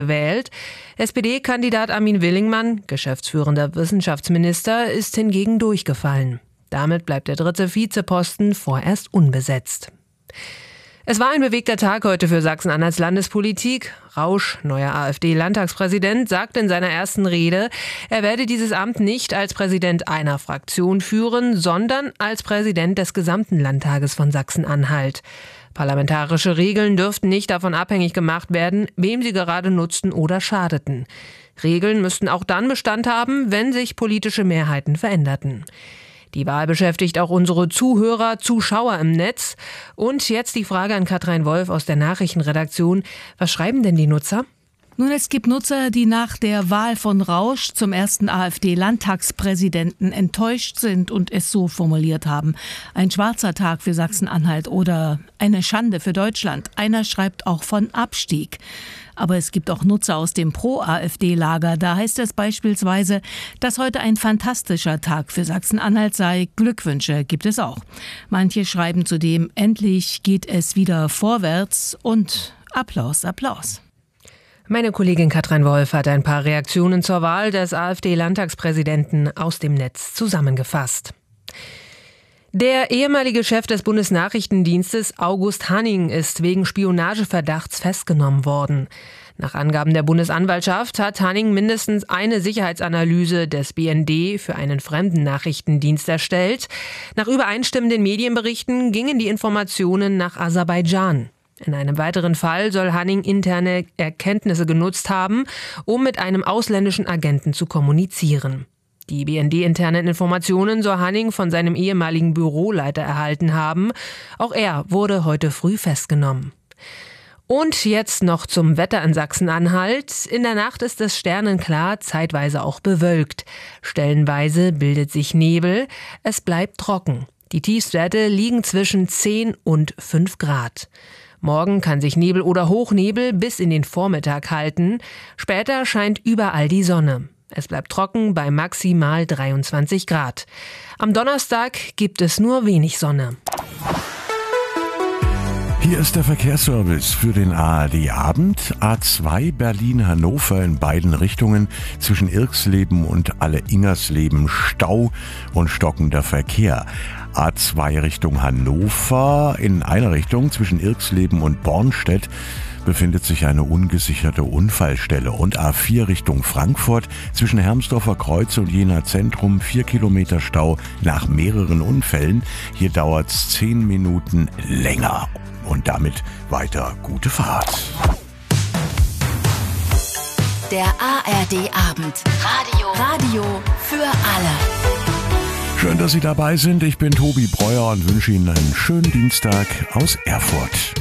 wählt. SPD-Kandidat Armin Willingmann, geschäftsführender Wissenschaftsminister, ist hingegen durchgefallen. Damit bleibt der dritte Vizeposten vorerst unbesetzt. Es war ein bewegter Tag heute für Sachsen-Anhalts Landespolitik. Rausch, neuer AfD-Landtagspräsident, sagt in seiner ersten Rede, er werde dieses Amt nicht als Präsident einer Fraktion führen, sondern als Präsident des gesamten Landtages von Sachsen-Anhalt. Parlamentarische Regeln dürften nicht davon abhängig gemacht werden, wem sie gerade nutzten oder schadeten. Regeln müssten auch dann Bestand haben, wenn sich politische Mehrheiten veränderten. Die Wahl beschäftigt auch unsere Zuhörer, Zuschauer im Netz. Und jetzt die Frage an Katrin Wolf aus der Nachrichtenredaktion. Was schreiben denn die Nutzer? Nun, es gibt Nutzer, die nach der Wahl von Rausch zum ersten AfD-Landtagspräsidenten enttäuscht sind und es so formuliert haben. Ein schwarzer Tag für Sachsen-Anhalt oder eine Schande für Deutschland. Einer schreibt auch von Abstieg. Aber es gibt auch Nutzer aus dem Pro-AfD-Lager. Da heißt es beispielsweise, dass heute ein fantastischer Tag für Sachsen-Anhalt sei. Glückwünsche gibt es auch. Manche schreiben zudem, endlich geht es wieder vorwärts und Applaus, Applaus. Meine Kollegin Katrin Wolf hat ein paar Reaktionen zur Wahl des AfD-Landtagspräsidenten aus dem Netz zusammengefasst. Der ehemalige Chef des Bundesnachrichtendienstes August Hanning ist wegen Spionageverdachts festgenommen worden. Nach Angaben der Bundesanwaltschaft hat Hanning mindestens eine Sicherheitsanalyse des BND für einen fremden Nachrichtendienst erstellt. Nach übereinstimmenden Medienberichten gingen die Informationen nach Aserbaidschan. In einem weiteren Fall soll Hanning interne Erkenntnisse genutzt haben, um mit einem ausländischen Agenten zu kommunizieren. Die BND-internen Informationen soll Hanning von seinem ehemaligen Büroleiter erhalten haben. Auch er wurde heute früh festgenommen. Und jetzt noch zum Wetter in Sachsen-Anhalt. In der Nacht ist es sternenklar, zeitweise auch bewölkt. Stellenweise bildet sich Nebel. Es bleibt trocken. Die Tiefstwerte liegen zwischen 10 und 5 Grad. Morgen kann sich Nebel oder Hochnebel bis in den Vormittag halten. Später scheint überall die Sonne. Es bleibt trocken bei maximal 23 Grad. Am Donnerstag gibt es nur wenig Sonne. Hier ist der Verkehrsservice für den ARD-Abend. A2 Berlin-Hannover in beiden Richtungen. Zwischen Irxleben und Alle-Ingersleben Stau und stockender Verkehr. A2 Richtung Hannover in einer Richtung zwischen Irxleben und Bornstedt befindet sich eine ungesicherte Unfallstelle. Und A4 Richtung Frankfurt zwischen Hermsdorfer Kreuz und Jena Zentrum 4 Kilometer Stau nach mehreren Unfällen. Hier dauert's 10 Minuten länger. Und damit weiter gute Fahrt. Der ARD-Abend. Radio für alle. Schön, dass Sie dabei sind. Ich bin Tobi Breuer und wünsche Ihnen einen schönen Dienstag aus Erfurt.